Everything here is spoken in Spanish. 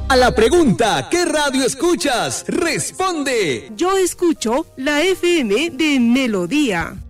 A la pregunta, ¿qué radio escuchas? Responde. Yo escucho la FM de Melodía.